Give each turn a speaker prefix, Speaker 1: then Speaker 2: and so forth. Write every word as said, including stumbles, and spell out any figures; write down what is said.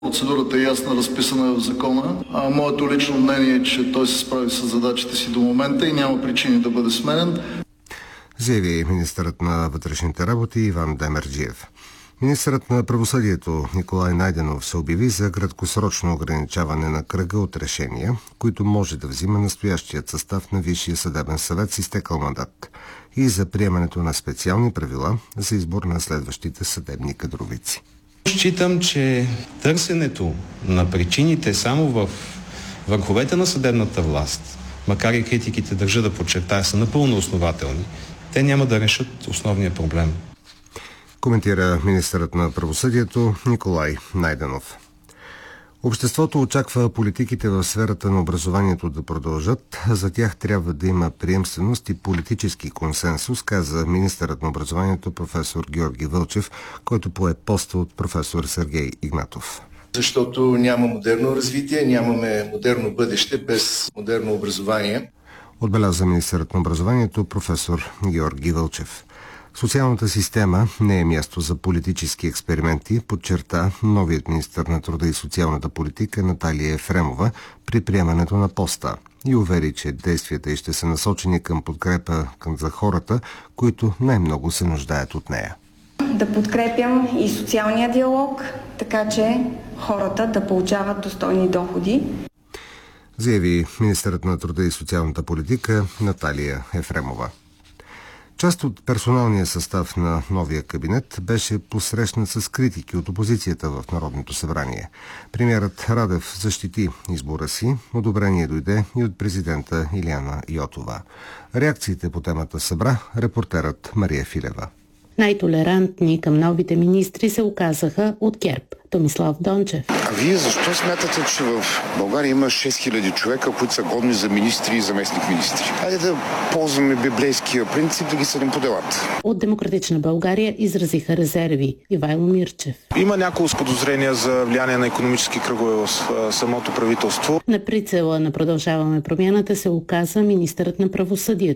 Speaker 1: Процедурата е ясна, разписана в закона, а моето лично мнение е, че той се справи с задачите си до момента и няма причини да бъде сменен.
Speaker 2: Заяви министърът на вътрешните работи Иван Демерджиев. Министърът на правосъдието Николай Найденов се обяви за краткосрочно ограничаване на кръга от решения, които може да взима настоящият състав на Висшия съдебен съвет с изтекъл мандат и за приемането на специални правила за избор на следващите съдебни кадровици.
Speaker 3: Считам, че търсенето на причините само в върховете на съдебната власт, макар и критиките държа да подчертая, са напълно основателни, те няма да решат основния проблем.
Speaker 2: Коментира министърът на правосъдието Николай Найденов. Обществото очаква политиките в сферата на образованието да продължат. За тях трябва да има приемственост и политически консенсус, каза министърът на образованието професор Георги Вълчев, който пое поста от професор Сергей Игнатов.
Speaker 4: Защото няма модерно развитие, нямаме модерно бъдеще без модерно образование.
Speaker 2: Отбеляза министърът на образованието професор Георги Вълчев. Социалната система не е място за политически експерименти, подчерта новият министър на труда и социалната политика Наталия Ефремова при приемането на поста и увери, че действията й ще са насочени към подкрепа за хората, които най-много се нуждаят от нея.
Speaker 5: Да подкрепям и социалния диалог, така че хората да получават достойни доходи.
Speaker 2: Заяви министърът на труда и социалната политика Наталия Ефремова. Част от персоналния състав на новия кабинет беше посрещнат с критики от опозицията в Народното събрание. Премиерът Радев защити избора си, одобрение дойде и от президента Илияна Йотова. Реакциите по темата събра репортерът Мария Филева.
Speaker 6: Най-толерантни към новите министри се оказаха от ГЕРБ. Томислав Дончев.
Speaker 7: А вие защо смятате, че в България има шест хиляди човека, които са годни за министри и заместник-министри? Хайде да ползваме библейския принцип да ги съдим по делата.
Speaker 6: От Демократична България изразиха резерви. Ивайло Мирчев.
Speaker 8: Има няколко подозрения за влияние на икономически кръгове в самото правителство.
Speaker 6: На прицела на Продължаваме промяната се оказа министърът на правосъдието